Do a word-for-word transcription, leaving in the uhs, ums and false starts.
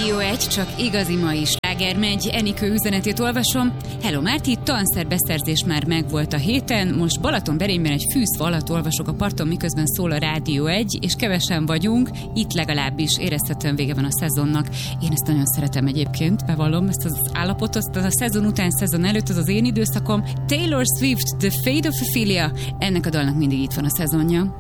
Rádió egy, csak igazi mai sláger megy. Enikő üzenetét olvasom. Hello Márti, tanszerbeszerzés már megvolt a héten, most Balatonberényben egy fűzfa alatt olvasok a parton, miközben szól a Rádió egy, és kevesen vagyunk, itt legalábbis érezhetően vége van a szezonnak. Én ezt nagyon szeretem egyébként, bevallom, ezt az állapotot, az a szezon után, szezon előtt, az az én időszakom. Taylor Swift, The Fate of Ophelia, ennek a dalnak mindig itt van a szezonja.